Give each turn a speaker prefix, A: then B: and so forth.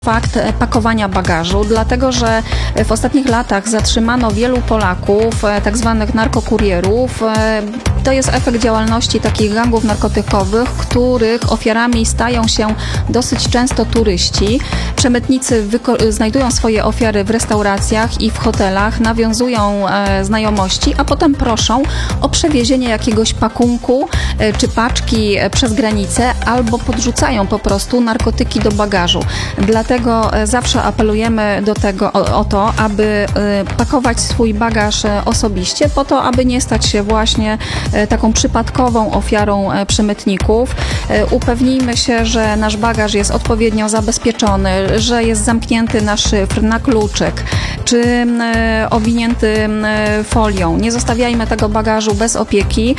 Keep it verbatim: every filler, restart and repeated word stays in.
A: Fakt pakowania bagażu, dlatego że w ostatnich latach zatrzymano wielu Polaków, tak zwanych narkokurierów. To jest efekt działalności takich gangów narkotykowych, których ofiarami stają się dosyć często turyści. Przemytnicy znajdują swoje ofiary w restauracjach i w hotelach, nawiązują e, znajomości, a potem proszą o przewiezienie jakiegoś pakunku e, czy paczki przez granicę albo podrzucają po prostu narkotyki do bagażu. Dlatego zawsze apelujemy do tego, o, o to, aby pakować swój bagaż osobiście, po to, aby nie stać się właśnie taką przypadkową ofiarą przemytników. Upewnijmy się, że nasz bagaż jest odpowiednio zabezpieczony, że jest zamknięty na szyfr, na kluczyk, czy owinięty folią. Nie zostawiajmy tego bagażu bez opieki.